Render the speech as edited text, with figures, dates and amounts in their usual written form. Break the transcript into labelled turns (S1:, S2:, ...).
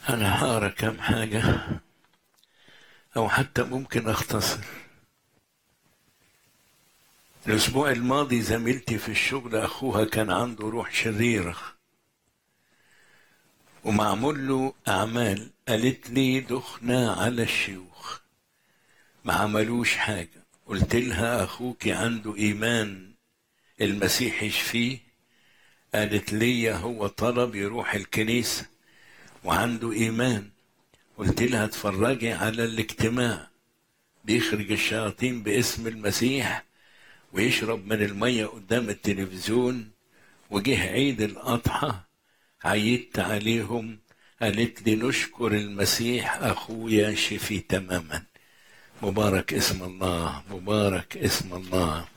S1: أنا هقرا كام حاجة أو حتى ممكن أختصر. الأسبوع الماضي زميلتي في الشغل أخوها كان عنده روح شريرة ومعمول له أعمال، قالت لي دخنا على الشيوخ ما عملوش حاجة. قلت لها أخوك عنده إيمان المسيح يشفيه؟ قالت لي هو طلب يروح الكنيسة وعنده إيمان. قلت لها اتفرجي على الاجتماع، بيخرج الشياطين باسم المسيح ويشرب من المية قدام التلفزيون. وجه عيد الأضحى عيدت عليهم، قالت لي نشكر المسيح أخويا شفي تماما. مبارك اسم الله، مبارك اسم الله.